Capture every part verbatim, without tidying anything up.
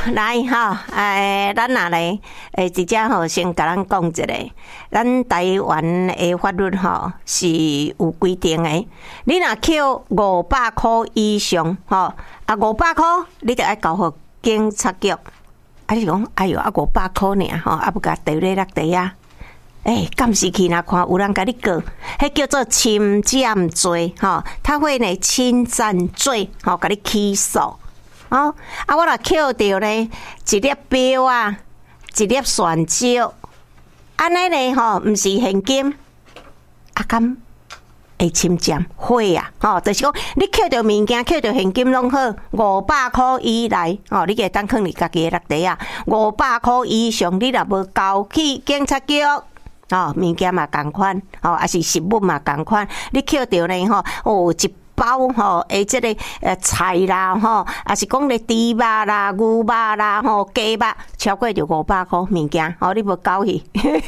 来吼，诶，咱若来诶，直接吼先甲咱讲一下，咱台湾诶法律吼是有规定诶，你若扣五百箍以上吼，啊五百箍你着爱交互警察局。啊，你讲，哎哟，啊五百箍尔吼，啊不甲地咧落地啊？哎，敢是去若看有人甲你告，迄叫做侵占罪吼，他会呢侵占罪吼，甲你起诉。哦，啊，我若扣着呢一粒表啊，一粒选招，安尼呢吼，毋是现金，啊敢会侵占会啊，吼，就是讲你扣着物件，扣着现金拢好，五百箍以内，吼，你个当囥你家己的落地啊，五百箍以上，你若无交去警察局。哦，物件嘛共款，哦，还是食物嘛共款。你捡到呢吼，哦，一包吼，诶，即个呃菜啦吼，还是讲咧猪肉啦、牛肉啦吼、鸡肉，超过就五百箍物件，哦，你无交去。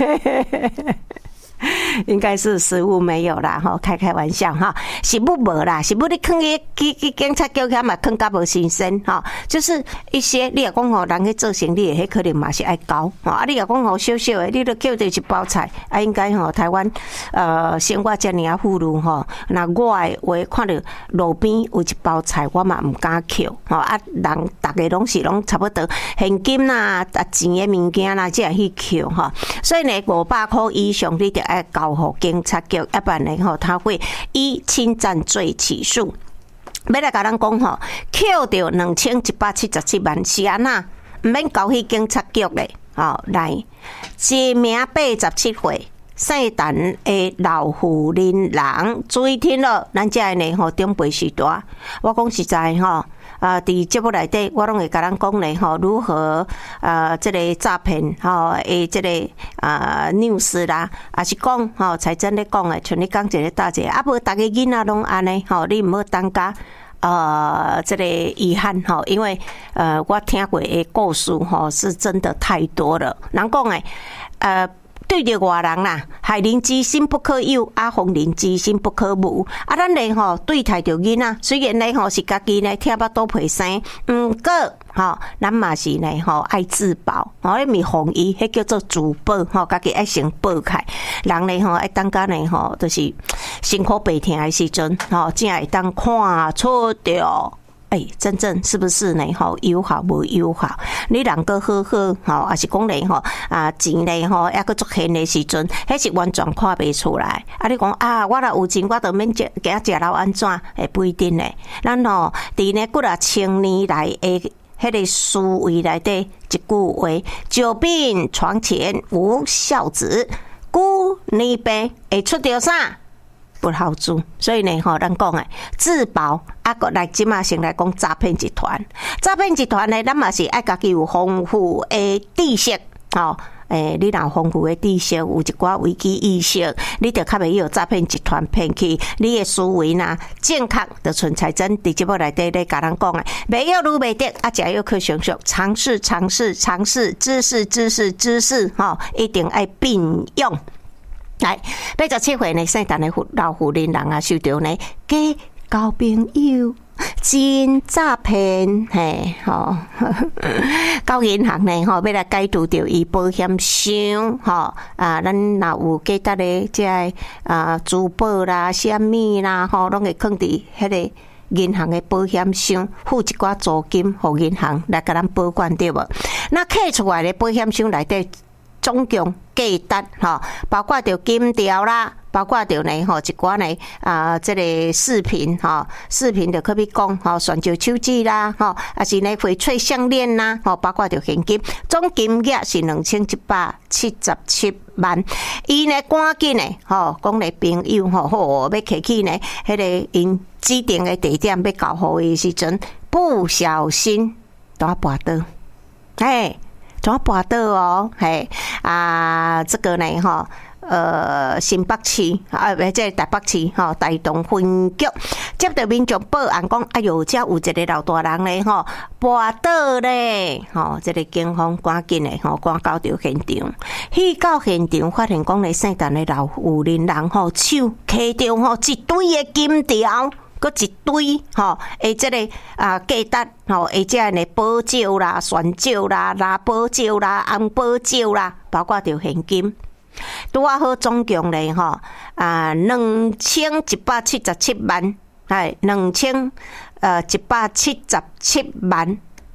应该是食物没有啦，吼，开开玩笑哈。食物无啦，食物你囥去去去警察局遐嘛囥甲无新鲜哈。就是一些你若讲吼，人去做生意，迄可能嘛是爱交吼。啊，你若讲吼小小的，你都捡着一包菜，啊，应该吼台湾呃，生活遮尔啊富裕吼。那我的话看到路边有一包菜，我嘛唔敢捡吼。啊，人大家拢是拢差不多现金啦、啊钱的物件啦，才会去捡吼。所以呢，五百箍以上你就爱交互警察局，要不然呢吼，他会依侵占罪起诉。要来甲咱讲吼，扣着两千一百七十七万是安那，毋免交去警察局咧。吼，来，一名八十七岁姓陈的老妇人人，注意听咯，咱遮个呢吼长辈时代，我讲实在吼。啊，伫节目内底，我拢会甲咱讲咧吼，如何呃，即、这个诈骗吼，诶，即、这个啊 news 啦，也是讲吼，才真咧讲诶，像你讲一个大姐，啊，无逐个囡仔拢安尼吼，你毋好当家呃，这个遗憾吼，因为呃，我听过的故事吼，是真的太多了。人讲诶，呃。对着外人啦，害人之心不可有，啊，防人之心不可无。啊，咱咧吼对待着囡仔，虽然咧吼是家己咧听巴肚皮生，毋过吼，咱嘛是咧吼爱自保，吼，迄咪防疫，迄叫做自保，吼，家己爱先保开。人咧吼爱当家咧吼，就是辛苦白疼的时阵，吼，才会当看出着。哎、欸，真正是不是呢？吼，友好无友好？你人个好好，吼，还是讲咧吼啊钱咧吼，抑个足现的时阵，迄是完全看袂出来。啊，你讲啊，我若有钱，我就免食，惊食老安怎？诶，不一定咧。咱吼，伫呢几啊千年来诶，迄个思维内底一句话：久病床前无孝子，故你病会出着啥？不好做，所以呢，吼，咱讲诶，自保啊，个来即马先来讲诈骗集团。诈骗集团呢，咱嘛是爱家己有丰富诶知识，吼，诶，你若丰富诶知识，有一寡危机意识，你就较袂有诈骗集团骗去你诶思维呐，正确的存在真伫节目内底咧，甲人讲诶，袂药愈袂得，啊，食药可上上，尝试尝试尝试，知识知识知识，吼，一定爱并用。来，八十七岁呢，姓陈的老妇人人啊，受到呢假交朋友、真诈骗，嘿，吼，到银行呢，吼，要来解除掉伊保险箱，吼，啊，咱若有记得咧，即个啊珠宝啦、啥物啦，吼，拢会放伫迄个银行的保险箱，付一寡租金，互银行来甲咱保管对无？那摕出来的保险箱内底。总共价值吼，包括着金条啦，包括着呢吼一寡呢啊，这个饰品吼，饰品就可以讲吼，选就手指啦吼，啊是呢翡翠项链啦吼，包括着现金，总金额是两千一百七十七万。伊呢赶紧呢吼，讲咧朋友吼，好要摕去呢迄个因指定的地点要交互伊时阵，不小心都跋倒，嘿。怎跋倒哦？嘿啊，这个呢哈，呃，新北市啊，或者台北市哈，台东分局接到民众报案讲，哎哟，遮有一个老大人咧吼，跋倒咧，吼，这个警方赶紧咧吼，赶到着现场，去到现场发现讲咧，姓陈的老妇人人吼手摕着吼一堆的金条。 搁一堆吼，诶，即个啊价值吼，或者呢保酒啦、酸酒啦、拉保酒啦、红保酒啦，包括着现金。拄啊好，总共咧吼啊两千一百七十七万，系两千呃一百七十七万，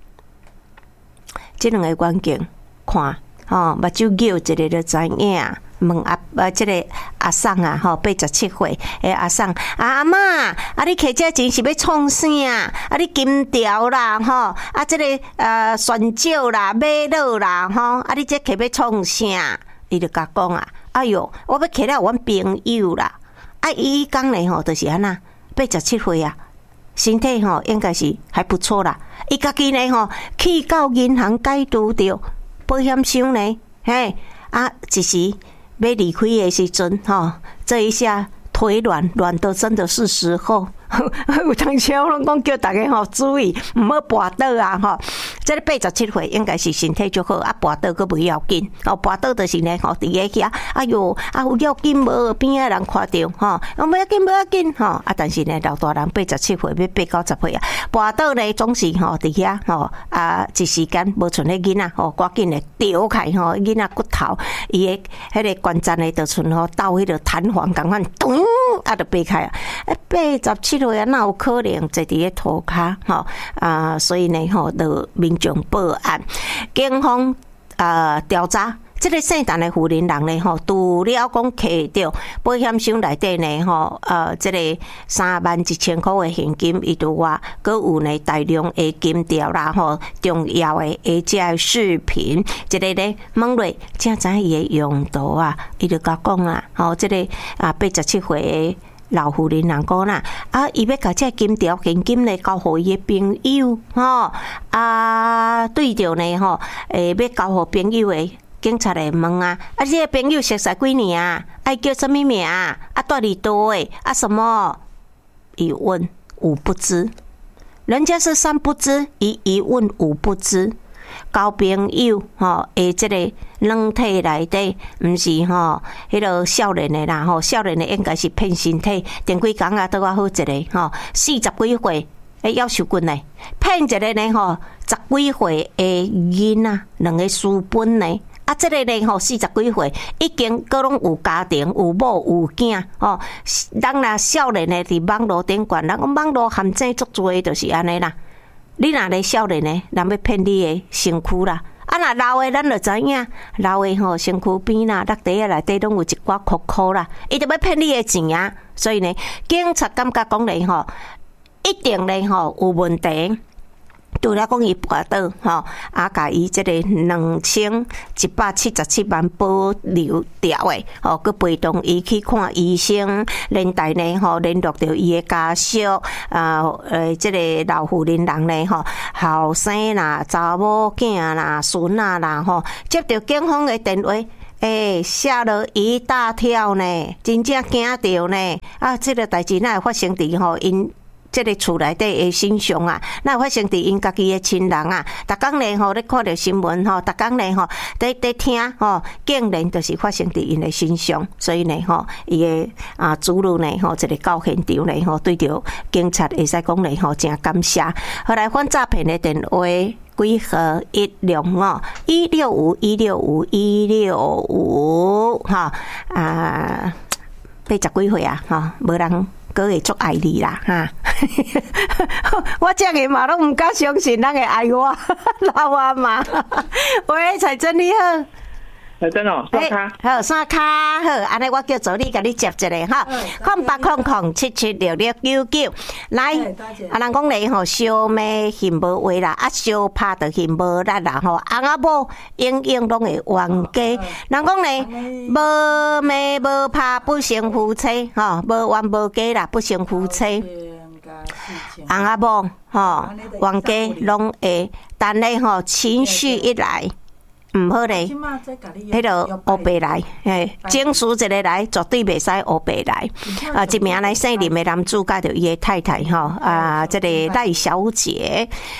即两个关键看吼，目睭睭一个就知影。问阿呃，即、這個阿嬸啊，吼八十七歲誒阿嬸啊阿嬤，啊你摕這錢是要創啥？啊你金條啦，吼啊即、這個呃酸酒啦、馬肉啦，吼啊你這摕要創啥？伊就甲講啊，哎喲，我要摕了阮朋友啦，啊伊講咧吼，就是安那八十七歲啊，身體吼應該是還不錯啦。伊家己呢吼去到銀行解除掉保險箱呢，嘿啊一時。要離開的時陣，吼，這一下腿軟軟到真的是時候。有當時我攏講叫大家吼注意，唔好跋倒啊吼。即個八十七歲應該是身體就好，啊跋倒佫袂要緊。哦，跋倒就是呢吼，佇個遐，哎喲，啊有要緊無？邊仔人看到吼，我冇要緊，冇要緊吼。啊，但是呢，老大人八十七歲要八九十歲啊，跋倒呢總是吼佇遐吼啊，一時間無剩咧囡仔吼，趕緊咧掉開吼囡仔骨頭，伊個迄個關節呢，就剩吼到迄個彈簧共款，咚啊，就掰開啊！八十七歲啊，哪有可能坐佇個塗骹吼啊？所以呢吼，就民眾報案，警方啊調查。即個姓陳的婦人人呢吼，除了講摕到保險箱內底呢吼，呃，即、這個三萬一千塊的現金以外，閣有呢大量的金條啦吼，重要的一隻飾品，即、這個呢問落，正知伊的用途啊，伊就甲講啊，吼，即、這個啊八十七歲的老婦人人講啦，啊，伊要甲即金條現金呢交互伊的朋友，吼，啊，對着呢吼，誒，要交互朋友的。警察來問啊，啊，這個朋友熟識幾年啊？愛叫什麼名啊？啊，住佇倒誒？啊，什麼？一問五不知，人家是三不知，伊一問五不知。交朋友吼，誒，這個軟體內底，毋是吼，迄個少年的啦，吼，少年的應該是騙身體。前幾工啊，拄啊好一個吼，四十幾歲誒，夭壽君呢，騙一個呢吼，十幾歲誒囡仔，兩個私奔呢。啊，這個呢吼，四十幾歲已經閣攏有家庭，有某有囝吼。人若少年呢，佇網絡頂懸，人講網絡陷阱足多，就是安尼啦。你若咧少年呢，人要騙你的身軀啦。啊，若老的咱就知影，老的吼身軀邊啦，落地啊內底攏有一寡窟窟啦，伊就要騙你的錢啊。所以呢，警察感覺講咧吼，一定咧吼有問題。除了講伊跋倒吼，啊，甲伊即個兩千一百七十七萬保留掉誒，吼，佮陪同伊去看醫生，連帶呢吼聯絡到伊誒家屬，啊，誒，即個老婦人人呢吼，後生啦、查某囝啦、孫仔啦吼，接到警方誒電話，誒，嚇了一大跳呢，真正驚到呢，啊，即個代誌哪會發生佇吼因？即個厝內底的身上啊，那發生佇因家己的親人啊，逐工咧吼，咧看到新聞吼，逐工咧吼，在在聽吼，竟然就是發生佇因的身上，所以呢吼，伊的啊主路呢吼，一個到現場呢吼，對着警察會使講咧吼，真感謝。後來反詐騙的電話幾號一六五一六五一六五一六五哈啊，八十幾歲啊，吼，無人。閣會足愛你啦，哈！我這個嘛攏唔敢相信，人會愛我，老阿媽。喂，彩珍你好， 彩珍哦，刷卡， 好刷卡好，安尼我叫助理甲你接一個哈，空八空空七七六六九九，來，啊人講你吼小妹嫌無話啦，啊小拍就嫌無力啦吼，翁仔某永遠攏會冤家，人講你無妹無拍不成夫妻，吼無冤無家啦，不成夫妻。翁仔某吼冤家攏會，但係吼情緒一來。唔好咧，迄個黑白來，嘿，情緒一個來，絕對袂使黑白來。啊，一名來姓林的男主角就伊的太太吼，啊，這個賴小姐，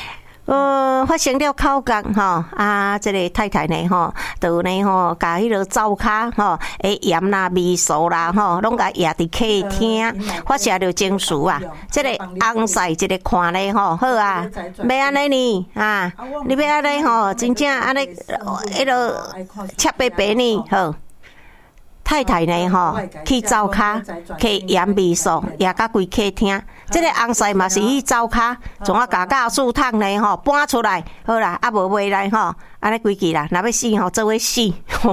呃，发生了口角吼，啊，这个太太呢吼，就呢吼，甲迄个灶骹吼，诶盐啦、味素啦吼，拢甲压伫客厅，发射着情绪啊。这个翁婿这个看咧吼，好啊，要安尼呢啊，你要安尼吼，真正安尼，迄个赤白白呢，好。太太呢吼，去灶骹，去盐味素，也甲规客厅。这个翁婿嘛是去灶骹，从啊甲教树桶呢吼搬出来，好啦，啊无回来吼，安尼规矩啦，若要死吼，做伙死，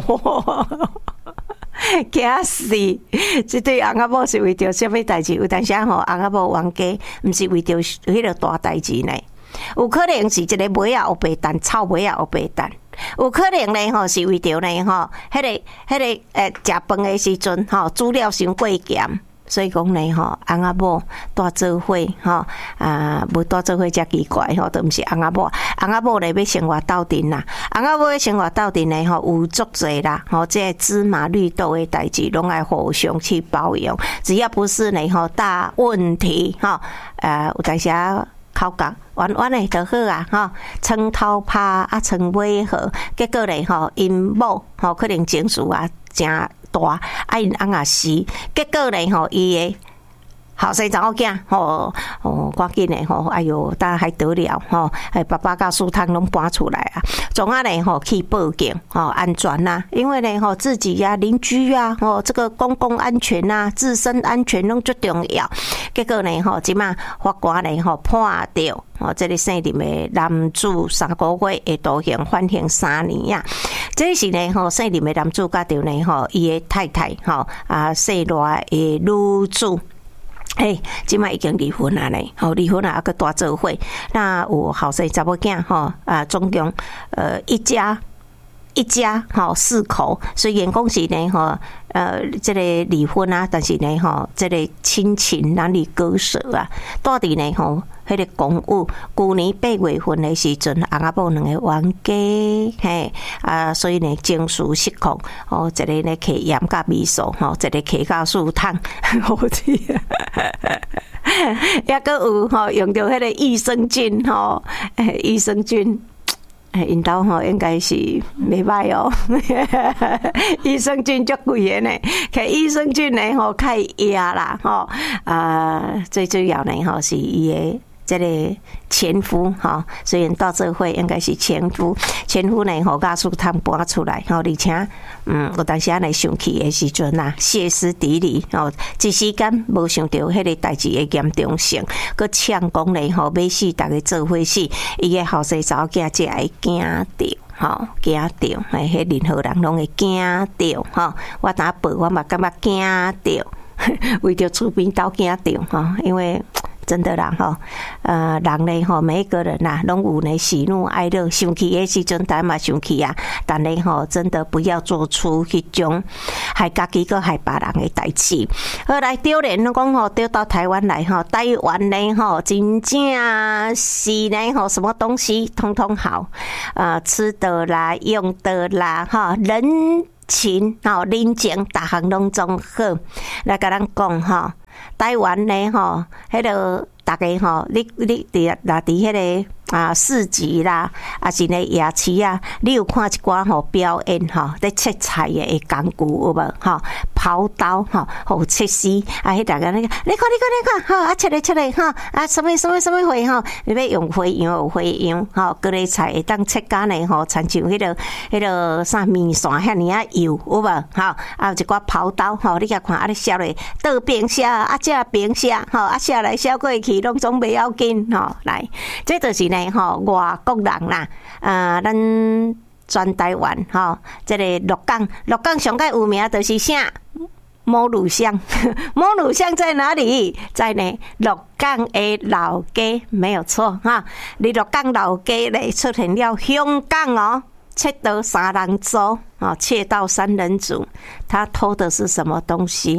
惊死！这对翁仔某是为着什么代志？有当时吼，翁仔某冤家，毋是为着迄个大代志呢。有可能是一个尾仔黑白蛋，臭尾仔黑白蛋。有可能呢吼，是为着呢吼，迄个迄个诶，食饭的时阵吼，煮了伤过咸，所以讲呢吼，翁仔某带做伙吼，啊，无带做伙才奇怪吼，都毋是翁仔某，翁仔某咧要生活斗阵啦，翁仔某要生活斗阵呢吼，有足侪啦，吼，这芝麻绿豆的代志，拢爱互相去包容，只要不是呢吼大问题吼，呃，有当时啊。口角弯弯的就好啊，吼，床头拍啊，床尾和，结果咧吼，因某吼可能情绪啊真大，啊因翁也死，结果咧吼，伊的后生查某囝吼哦，赶紧的吼，哎哟，但还得了吼，哎，爸爸甲树汤拢搬出来啊，总啊咧吼去报警吼，安全呐，因为咧吼自己呀、邻居啊，吼这个公共安全呐、自身安全拢最重要。结果呢吼，即马法官咧吼判着吼，这个姓林的男子三个月的徒刑，缓刑三年啊。这是呢吼，姓林的男子甲着呢吼，伊的太太吼啊，姓罗的女子。哎，即摆已经离婚啊嘞，吼离婚啊，还个大做伙，那有后生查某囝吼啊，总共呃一家一家吼四口，虽然讲是呢吼呃这个离婚啊，但是呢吼这个亲情难以割舍啊，到底呢吼迄个公务，旧年八月份的时阵，翁仔某两个冤家，嘿啊，所以呢情绪失控，哦，一个呢摕盐甲味素，吼，一个摕到树桶，好天啊！也阁有吼用到迄个益生菌吼，益生菌。因兜吼应该是袂歹哦，益生菌足贵的呢，摕益生菌呢吼较压啦吼，啊最主要呢吼是伊的。这个前夫哈，虽然到这会应该是前夫，前夫呢吼，家属汤搬出来吼，而且嗯，有当时啊来生气的时阵呐，歇斯底里吼，一时间无想到迄个代志的严重性，佮呛讲咧吼，要死大家做伙死，伊个后生查某囝才会惊着。吼，惊着，哎，迄任何人拢会惊着，吼，我打报我嘛感觉惊着，为着厝边斗惊着，吼，因为。真的啦吼，呃，人呢吼，每一个人呐，拢有呢喜怒哀乐，生气的时阵，咱嘛生气啊。但呢吼，真的不要做出迄种害家己个害别人的代志。后来丢人拢讲吼，丢到台湾来吼，台湾呢吼，真正是呢吼，什么东西通通好，呃，吃的啦，用的啦，哈，人情吼，人情，大项拢总好。来甲咱讲吼。台湾呢吼，迄个大家吼，你你伫那伫迄个啊市集啦，啊是呢夜市啊，你有看一寡吼表演吼，咧切菜的工具有无吼？刨刀吼，好切丝啊！迄大家那个，你看你看你看，吼啊切咧切咧吼啊，什么什么什么花吼，你要用花样有花样吼，各类菜会当切干呢吼，亲像迄个迄个啥面线遐尔啊油有无？吼啊有一寡刨刀吼，你甲看啊，你削咧倒冰下啊，这冰下吼啊，削来削过去拢总袂要紧吼，来，这就是呢吼外国人啦，啊咱。全台湾吼，这个鹿港，鹿港上界有名就是啥？母乳乡，母乳乡在哪里？在呢鹿港的老街，没有错哈。你鹿港老街咧出现了香港哦，窃盗三人组啊，窃盗三人组，他偷的是什么东西？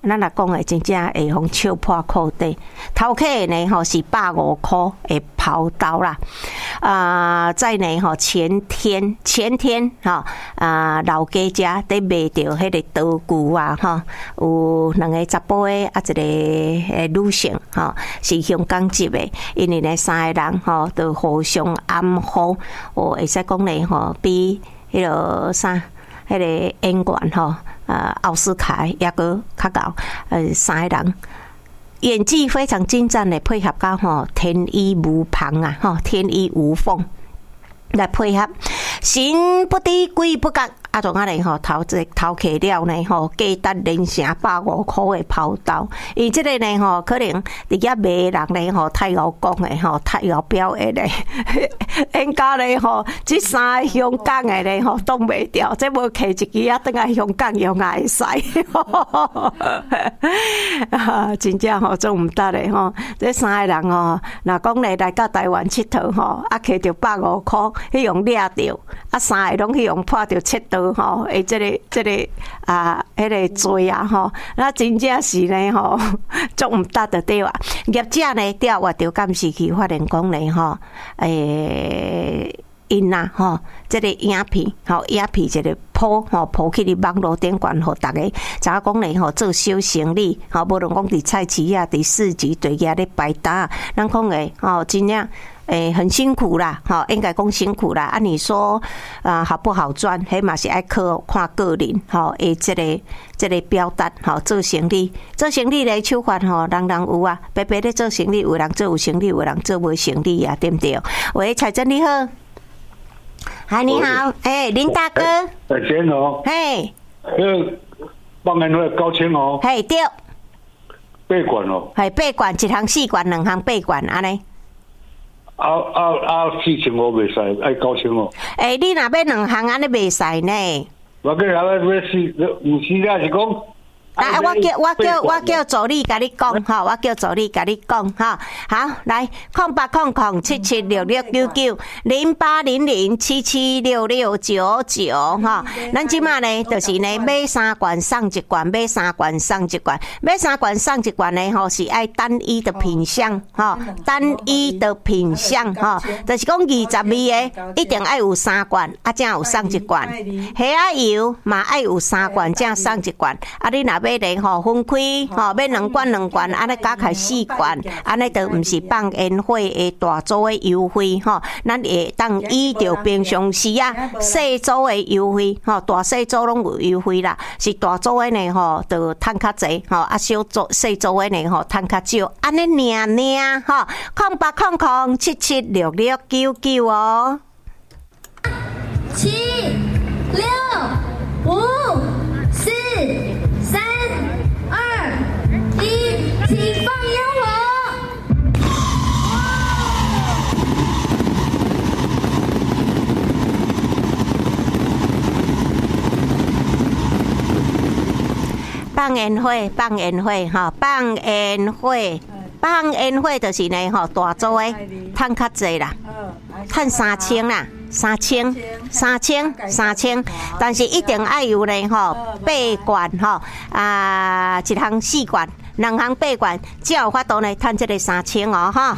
咱若讲诶，真正会互笑破裤底。头客呢吼是百五箍诶刨刀啦，啊、呃，在呢吼前天前天吼啊老家家伫卖着迄个刀具啊吼，有两个查甫诶，啊一个诶女性吼是香港籍诶，因为呢三个人吼都互相暗号，哦会使讲呢吼比迄个啥。迄个演员吼，呃，奥斯卡也个较高，呃，三个人演技非常精湛的配合到吼天衣无缝啊，吼天衣无缝来配合，神不知鬼不觉。啊，仲啊咧吼，头这头客了呢吼，价值连城百五箍的刨刀，伊即个呢吼，可能伫遐卖人呢吼，太敖讲的吼，太敖表演的，应该呢吼，即三个香港的呢吼，挡袂掉，这无摕一支啊，等下香港用也会使，真正吼做毋得的吼，这三个人吼，若讲咧来到台湾佚佗吼，啊摕着百五箍，去用掠着，啊三个拢去用破着七刀。吼，诶，这个、这个啊，迄、那个罪啊，吼，那真正是呢，吼，做毋得的对啊。业者呢，调我着监视器发现讲呢，吼，诶，因呐，吼，这个影片，吼，影片一个铺，吼，铺去伫网络顶悬，互大家知影讲呢，吼，做小生意，吼，无论讲伫菜市啊，伫市集对遐咧摆摊，咱讲诶，吼，真正。诶、欸，很辛苦啦，哈，应该讲辛苦啦。啊，你说啊，好不好赚？迄嘛是爱靠看个人，吼，诶，这个这个表达，吼，做生意，做生意咧手法，吼，人人有啊，白白咧做生意，有人做有生意，有人做无生意啊，对不对？喂，彩珍你好，嗨，你好，哎、欸，林大哥， 哎，钱哦， 嘿， 迄个放安会高清哦， 嘿，对， 八罐哦， 嘿，八罐，一项四罐，两项八罐，安尼。 啊啊啊！四千五袂使，爱九千五。 诶、欸，你若要两项安尼袂使呢？ 我个人要要四，有时咧是讲。 来，我叫我叫我叫助理甲你讲吼，我叫助理甲你讲吼。好，来，空八空空七七六六九九零八零零七七六六九九吼。咱即马呢，就是呢买三罐送一罐，买三罐送一罐，买三罐送一罐呢吼是爱单一的品相吼，单一的品相吼，就是讲二十味的一定爱有三罐，啊，才有送一罐。虾仔油嘛爱有三罐，才送一罐。啊，你若买咧吼分开吼，买两罐两罐，安尼加起四罐，安尼就毋是放烟火的大组的优惠吼，咱会当依着平常时啊细组的优惠吼，大细组拢有优惠啦，是大组的呢吼，就趁较济吼，啊小组细组的呢吼，趁较少，安尼尔尔吼，空八空空七七六六九九哦， 七六五四。三二一，请放烟火！ 放烟火，放烟火，哈，放烟火，放烟火就是呢，吼，大组的，趁较济啦，趁三千啦。三千，三千，三千，但是一定爱有呢吼，八罐吼，啊，一项四罐，两项八罐，才有法度呢，趁这个三千哦，哈。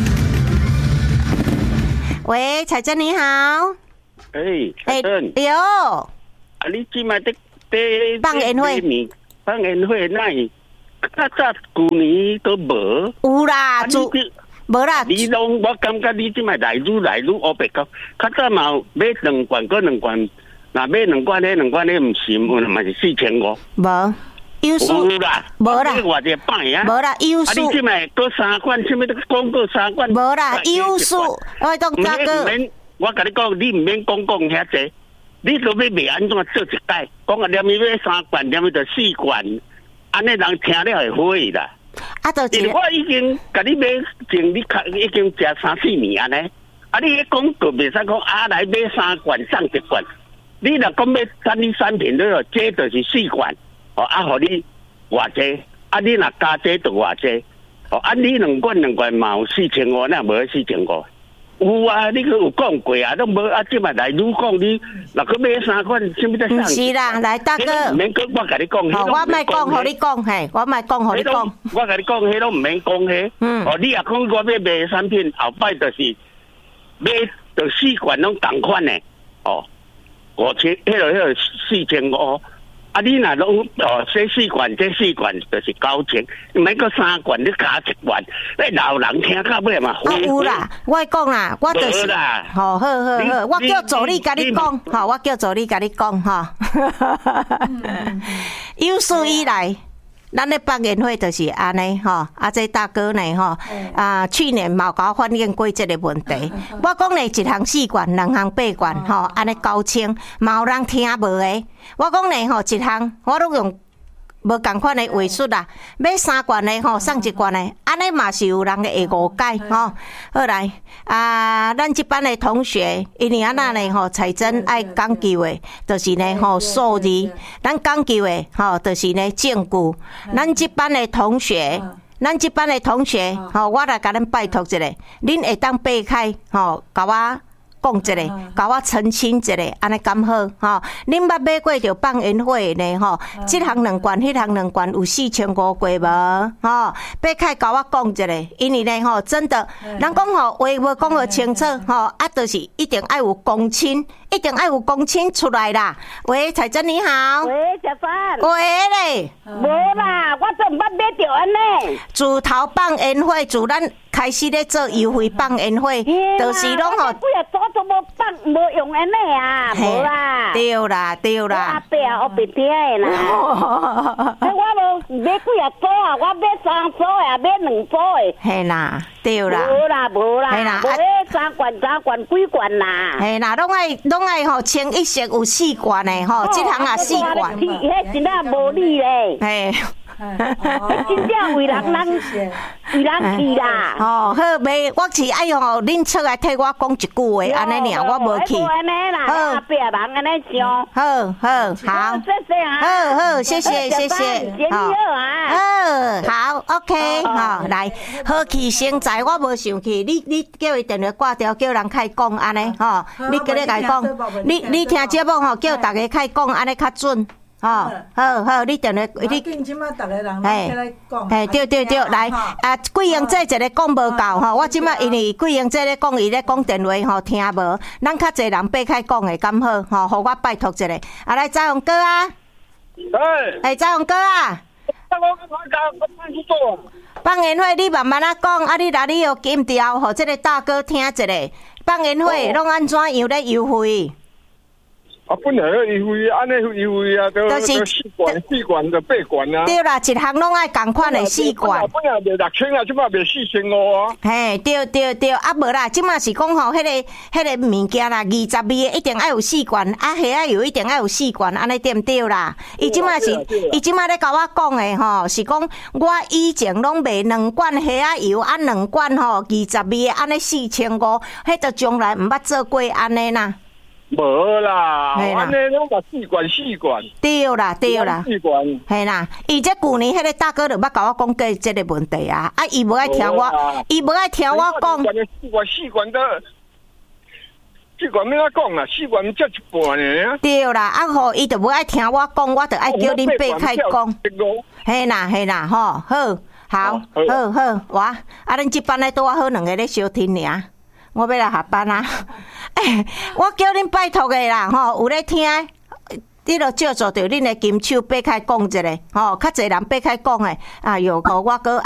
喂，彩珍你好。 哎，彩珍。 哎呦。 啊，你即摆得得放烟火， 放烟火那伊，较早旧年都无。 有啦，做。无啦， 你拢我感觉你即摆来愈来愈乌白讲，较早嘛买两罐，搁两罐，若买两罐咧，两罐咧毋是，嘛是四千五。 无，有数。 有啦， 无啦， 我这摆啊。 无啦，有数。 啊，你即摆搁三罐，什么都讲过三罐。 无啦，有数。我讲大哥。 我甲你讲，你毋免讲讲遐济，你都要卖安怎做一摆？讲啊，连伊买三罐，连伊就四罐，安尼人听了会火啦。 啊，就因为我已经甲你买前，你已经食三四年安尼。啊，你迄广告袂使讲啊，来买三罐送一罐。你若讲要产你产品，你哦，这就是四罐，哦，啊，互你偌济，啊，你若加这就偌济，哦，啊，你两罐两罐嘛有四千五，那无四千五。 有啊，你个有讲过啊，都无啊，即嘛来愈讲你，若个买三款，什么在上？ 不是啦，来大哥， 唔免讲，我甲你讲， 好，我莫讲，互你讲，嘿，我莫讲，互你讲。 我甲你讲，迄拢唔免讲迄。嗯。哦，你若讲我要卖产品，后摆就是买着四罐拢同款的，哦，五千，迄个迄个四千五。啊，你若拢哦，这四罐，这四罐就是九千，唔免个三罐，你加一罐，你老人听到尾嘛？ 啊有啦，我讲啦，我就是，好好好好，我叫助理甲你讲，吼，我叫助理甲你讲，吼，有史以来。咱咧办宴会就是安尼吼，啊，这大哥呢吼，啊，去年嘛甲我反映过这个问题。我讲呢，一项四罐，两项八罐，吼，安尼九千，嘛有人听无诶。我讲呢吼，一项我拢用无共款诶话术啦，买三罐诶吼，送一罐诶，安尼嘛是有人会误解吼。好来啊，咱这班诶同学，因为安那呢吼，彩珍爱讲究诶，就是呢吼数字，咱讲究诶吼，就是呢证据。咱这班诶同学，咱这班诶同学，吼，我来甲恁拜托一下，恁会当爬开吼，甲我。讲一个，甲我澄清一下，安尼刚好吼。恁捌买过着放烟火呢吼？这项两罐，迄项两罐有四千五过无？吼，爬开甲我讲一下，因为呢吼，真的，人讲吼话无讲好清楚吼，啊，就是一定爱有公亲，一定爱有公亲出来啦。喂，彩珍你好。 喂，小芬。 喂咧。 无啦，我真捌买着安尼。 自头放烟火，自咱开始咧做优惠放烟火，就是拢吼。 都无放无用安尼啊，无啦。 对啦，对啦。 阿伯啊，我别听的啦。我无买几啊组啊，我买三组啊，买两组的。 嘿啦，对啦。 无啦，无啦。 嘿啦， 无三罐三罐几罐啦。 嘿啦，拢爱拢爱吼，清一色有四罐的吼，这项也四罐。 迄真啊无理咧。 嘿。 真正为人人为人去啦。 哦，好袂，我是爱吼，恁出来替我讲一句话，安尼尔，我无去。 安尼啦，阿伯人安尼想。 好好好。 谢谢啊。 好好，谢谢谢谢。 好啊。 好好 ，OK， 好来，好气生财，我无生气，你你叫伊电话挂掉，叫人开讲安尼吼，你叫你来讲，你你听节目吼，叫大家开讲安尼较准。哦，好好，你电话你，哎，哎，对对对，来啊，桂英姐一个讲无够吼，我即马因为桂英姐咧讲伊咧讲电话吼听无，咱较侪人爬开讲的敢好吼，互我拜托一下，啊来彩虹哥啊， 哎， 哎彩虹哥啊，放烟火你慢慢啊讲，啊你来你有金条，互即个大哥听一下，放烟火拢安怎样咧优惠？ 啊，本来优惠，安尼优惠啊，都都四罐、四罐就八罐啊。 对啦，一项拢爱同款的四罐。 本来卖六千啊，即摆卖四千五啊。 嘿，对对对，啊无啦，即摆是讲吼，迄个迄个物件啦，二十味一定爱有四罐，啊虾仔油一定爱有四罐，安尼对毋对啦？伊即摆是，伊即摆咧甲我讲的吼，是讲我以前拢卖两罐虾仔油，啊两罐吼二十味，安尼四千五，迄就从来毋捌做过安尼啦。 无啦，安尼拢嘛四罐四罐。 对啦，对啦， 四罐。 系啦，伊这旧年迄个大哥就捌甲我讲过这个问题啊，啊，伊无爱听我，伊无爱听我讲。 四罐四罐的，四罐要怎讲啦？四罐才一半呢。 对啦，啊吼，伊就无爱听我讲，我就爱叫恁爬开讲。嘿啦嘿啦，吼，好，好，好好，我啊，恁这班咧拄啊好两个咧收听尔。我要来下班啊！欸、我叫恁拜托的啦，吼，有咧听，你著借助着恁的金手爬开讲一下，吼，较侪人爬开讲的，哎哟，我个。